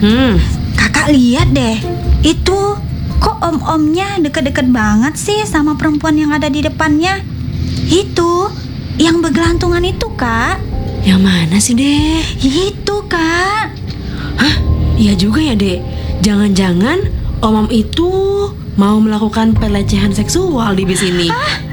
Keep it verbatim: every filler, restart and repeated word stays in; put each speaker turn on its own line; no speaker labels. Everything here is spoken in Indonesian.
Hmm,
Kakak lihat deh, itu kok om-omnya deket-deket banget sih sama perempuan yang ada di depannya. Itu, yang bergelantungan itu, Kak.
yang mana sih, Dek?
Itu, Kak.
Hah? Iya juga ya, Dek. Jangan-jangan om-om itu mau melakukan pelecehan seksual di bis ini.
Hah?